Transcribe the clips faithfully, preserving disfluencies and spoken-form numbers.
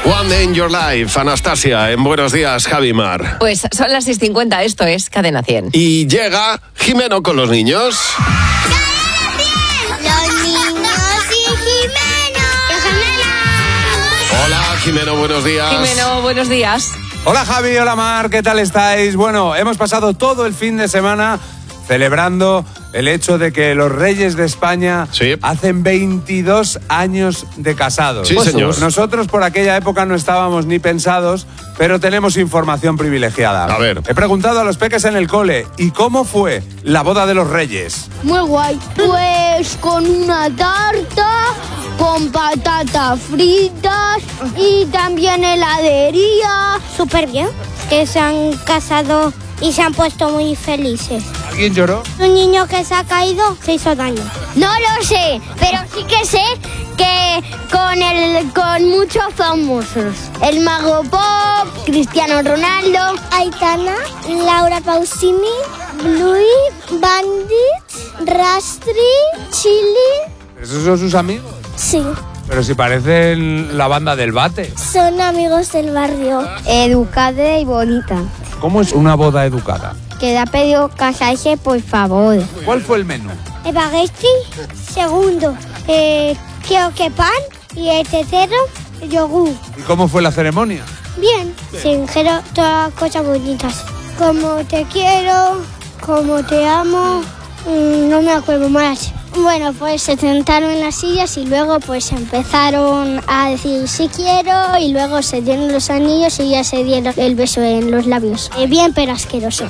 One Day in Your Life, Anastasia, en Buenos Días, Javi Mar. Pues son las seis cincuenta, esto es Cadena cien. Y llega Jimeno con los niños. ¡Los niños y Jimeno! Hola, Jimeno, buenos días. Jimeno, buenos días. Hola Javi, hola Mar, ¿qué tal estáis? Bueno, hemos pasado todo el fin de semana celebrando el hecho de que los reyes de España sí. hacen veintidós años de casados. Sí, señor. Nosotros por aquella época no estábamos ni pensados, pero tenemos información privilegiada. A ver. He preguntado a los peques en el cole, ¿y cómo fue la boda de los reyes? Muy guay. Pues con una tarta, con patatas fritas y también heladería. Súper bien, que se han casado y se han puesto muy felices. ¿Alguien lloró? Un niño que se ha caído se hizo daño. No lo sé, pero sí que sé que con el con muchos famosos. El Mago Pop, Cristiano Ronaldo, Aitana, Laura Pausini, Bluey, Bandit, Rastri, Chili. ¿Esos son sus amigos? Sí, Pero si parecen la banda del Bate. son amigos del barrio. Educada y bonita. ¿Cómo es una boda educada? Que le ha pedido casarse, por favor. ¿Cuál fue el menú? Espagueti, segundo, eh, creo que pan, y el tercero, yogur. ¿Y cómo fue la ceremonia? Bien, se dijeron todas cosas bonitas. Como te quiero, como te amo, mmm, no me acuerdo más. Bueno, pues se sentaron en las sillas y luego pues empezaron a decir sí quiero y luego se dieron los anillos y ya se dieron el beso en los labios. Eh, bien, pero asqueroso,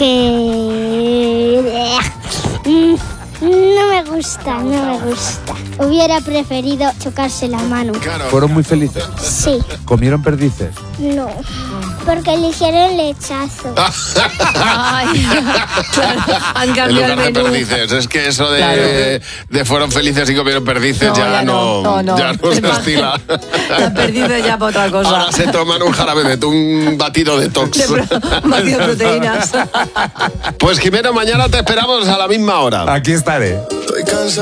porque mm, no me gusta, no me gusta. Hubiera preferido chocarse la mano. Claro. ¿Fueron muy felices? Sí, ¿Comieron perdices? no, porque eligieron lechazo. Ay, claro, han En cambiado lugar el de menú. perdices, es que eso de, Claro. de fueron felices y comieron perdices No, ya, ya no, no, no, no. ya no se estila. La han perdido ya para otra cosa. Ahora se toman un jarabe de un batido de tox. De pro- batido de proteínas. Pues Jimeno, mañana te esperamos a la misma hora. Aquí estaré. Estoy cansado.